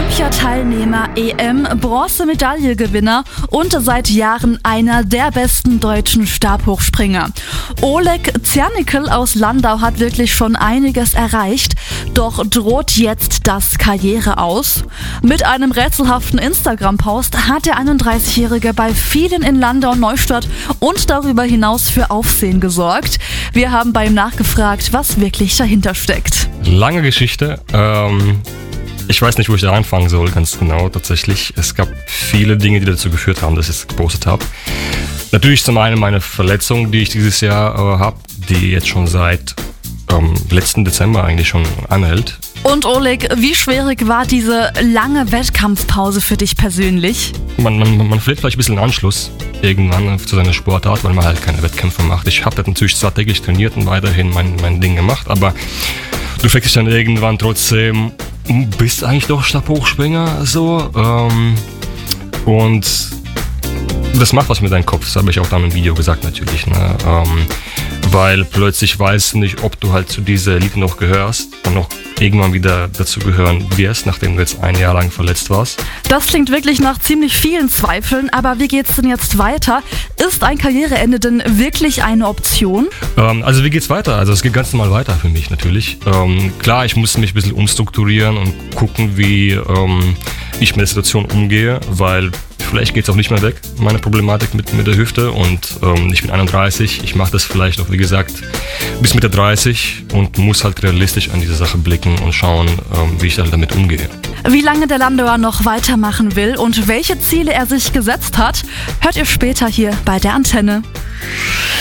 Olympiateilnehmer, EM-Bronzemedaillegewinner und seit Jahren einer der besten deutschen Stabhochspringer. Oleg Zernickel aus Landau hat wirklich schon einiges erreicht, doch droht jetzt das Karriere aus? Mit einem rätselhaften Instagram-Post hat der 31-Jährige bei vielen in Landau-Neustadt und darüber hinaus für Aufsehen gesorgt. Wir haben bei ihm nachgefragt, was wirklich dahinter steckt. Lange Geschichte. Ich weiß nicht, wo ich da anfangen soll, ganz genau tatsächlich. Es gab viele Dinge, die dazu geführt haben, dass ich es gepostet habe. Natürlich zum einen meine Verletzung, die ich dieses Jahr habe, die jetzt schon seit letzten Dezember eigentlich schon anhält. Und Oleg, wie schwierig war diese lange Wettkampfpause für dich persönlich? Man verliert vielleicht ein bisschen den Anschluss irgendwann zu seiner Sportart, weil man halt keine Wettkämpfe macht. Ich habe natürlich zwar täglich trainiert und weiterhin mein Ding gemacht, aber du fragst dich dann irgendwann trotzdem, bist eigentlich doch Stabhochspringer so? Und das macht was mit deinem Kopf, das habe ich auch dann im Video gesagt natürlich, ne? Weil plötzlich weißt du nicht, ob du halt zu dieser Elite noch gehörst und noch irgendwann wieder dazu gehören wirst, nachdem du jetzt ein Jahr lang verletzt warst. Das klingt wirklich nach ziemlich vielen Zweifeln, aber wie geht's denn jetzt weiter? Ist ein Karriereende denn wirklich eine Option? Also wie geht's weiter? Also es geht ganz normal weiter für mich natürlich. Klar, ich muss mich ein bisschen umstrukturieren und gucken, wie ich mit der Situation umgehe, weil vielleicht geht es auch nicht mehr weg, meine Problematik mit der Hüfte, und ich bin 31, ich mache das vielleicht auch, wie gesagt, bis Mitte 30 und muss halt realistisch an diese Sache blicken und schauen, wie ich dann damit umgehe. Wie lange der Landauer noch weitermachen will und welche Ziele er sich gesetzt hat, hört ihr später hier bei der Antenne.